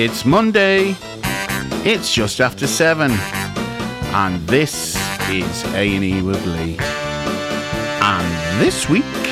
It's Monday, it's just after 7, and this is A&E with Lee. And this week,